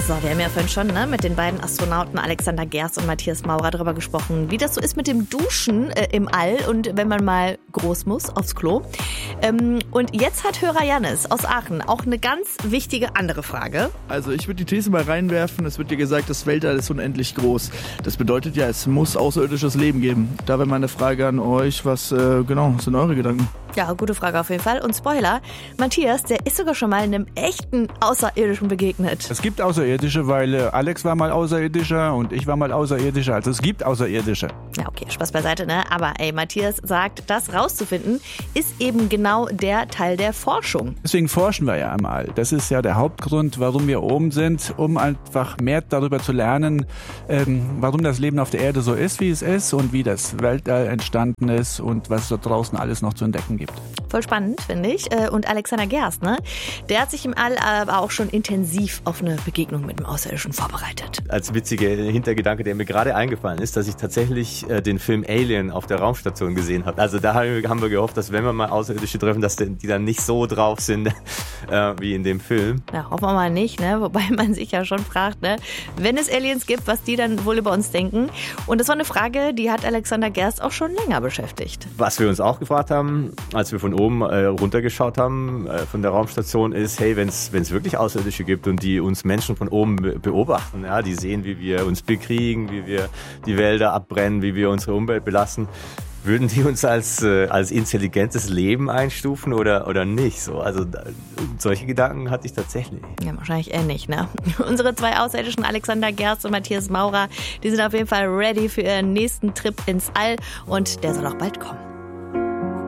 So, wir haben ja vorhin schon mit den beiden Astronauten Alexander Gerst und Matthias Maurer darüber gesprochen, wie das so ist mit dem Duschen im All und wenn man mal groß muss aufs Klo. Und jetzt hat Hörer Jannis aus Aachen auch eine ganz wichtige andere Frage. Also ich würde die These mal reinwerfen, es wird dir gesagt, das Weltall ist unendlich groß. Das bedeutet ja, es muss außerirdisches Leben geben. Da wäre meine Frage an euch, was genau sind eure Gedanken? Ja, gute Frage auf jeden Fall. Und Spoiler, Matthias, der ist sogar schon mal einem echten Außerirdischen begegnet. Es gibt Außerirdische, weil Alex war mal Außerirdischer und ich war mal Außerirdischer. Also es gibt Außerirdische. Ja, okay, Spaß beiseite, ne? Aber Matthias sagt, das rauszufinden, ist eben genau der Teil der Forschung. Deswegen forschen wir ja am All. Das ist ja der Hauptgrund, warum wir oben sind, um einfach mehr darüber zu lernen, warum das Leben auf der Erde so ist, wie es ist und wie das Weltall entstanden ist und was es da draußen alles noch zu entdecken gibt. Voll spannend, finde ich. Und Alexander Gerst, ne? Der hat sich im All aber auch schon intensiv auf eine Begegnung mit dem Außerirdischen vorbereitet. Als witziger Hintergedanke, der mir gerade eingefallen ist, dass ich tatsächlich den Film Alien auf der Raumstation gesehen habe. Also da haben wir gehofft, dass wenn wir mal Außerirdische treffen, dass die dann nicht so drauf sind wie in dem Film. Ja, hoffen wir mal nicht, ne? Wobei man sich ja schon fragt, ne? Wenn es Aliens gibt, was die dann wohl über uns denken. Und das war eine Frage, die hat Alexander Gerst auch schon länger beschäftigt. Was wir uns auch gefragt haben, als wir von oben runtergeschaut haben von der Raumstation, ist, hey, wenn es wirklich Außerirdische gibt und die uns Menschen von oben beobachten, ja, die sehen, wie wir uns bekriegen, wie wir die Wälder abbrennen, wie wir unsere Umwelt belasten, würden die uns als intelligentes Leben einstufen oder nicht? So, also solche Gedanken hatte ich tatsächlich. Ja, wahrscheinlich eher nicht, ne? Unsere zwei Außerirdischen, Alexander Gerst und Matthias Maurer, die sind auf jeden Fall ready für ihren nächsten Trip ins All und der soll auch bald kommen.